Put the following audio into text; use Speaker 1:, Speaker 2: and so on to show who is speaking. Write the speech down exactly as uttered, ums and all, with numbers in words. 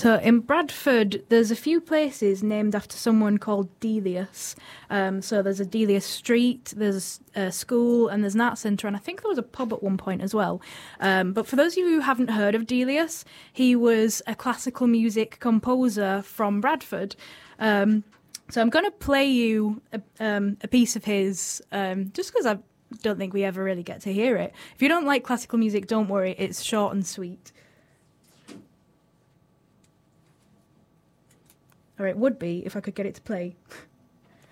Speaker 1: So in Bradford, there's a few places named after someone called Delius. Um, so there's a Delius Street, there's a school, and there's an art centre, and I think there was a pub at one point as well. Um, but for those of you who haven't heard of Delius, he was a classical music composer from Bradford. Um, so I'm going to play you a, um, a piece of his, um, just because I don't think we ever really get to hear it. If you don't like classical music, don't worry, it's short and sweet. Or it would be if I could get it to play.